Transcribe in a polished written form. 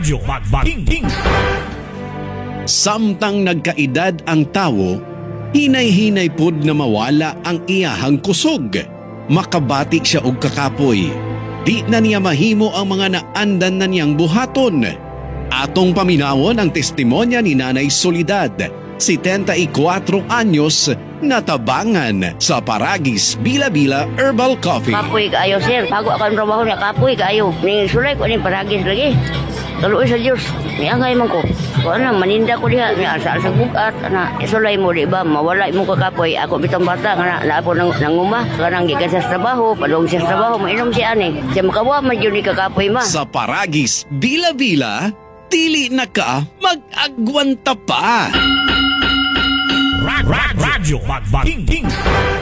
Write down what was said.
Radyo Magbating. Samtang nagkaedad ang tawo, hinay-hinay pod na mawala ang iyahang kusog. Makabati siya og kakapoy. Di na niya mahimo ang mga naandan na niyang buhaton. Atong paminawon ang testimonya ni Nanay Soledad, 74 anyos, natabangan sa Paragis Bila-Bila Herbal Coffee. Kapoy kaayo, sir. Bago ako ang trabaho niya, kapoy kaayo. Ning sulay ko ning paragis lagi. Kaluoy sa Diyos. Niangay man ko. Kung ano, maninda ko diha. Asa sa bukat. Sulay mo, di ba? Mawala mo ka kapoy. Ako bitang bata. Naapo nanguma. Kanang gikan sa trabaho. Padong siya sa trabaho. Mainom siya ani. Siya makawa man yun ni kakapoy ma. Sa Paragis Bila-Bila, dili na ka mag-agwanta pa. Radyo Magbating.